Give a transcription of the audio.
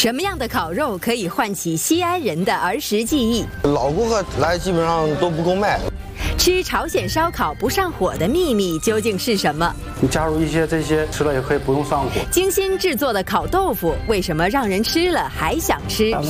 什么样的烤肉可以唤起西安人的儿时记忆？ 老顾客来基本上都不够卖。 吃朝鲜烧烤不上火的秘密究竟是什么？ 你加入一些这些，吃了也可以不用上火。 精心制作的烤豆腐为什么让人吃了还想吃？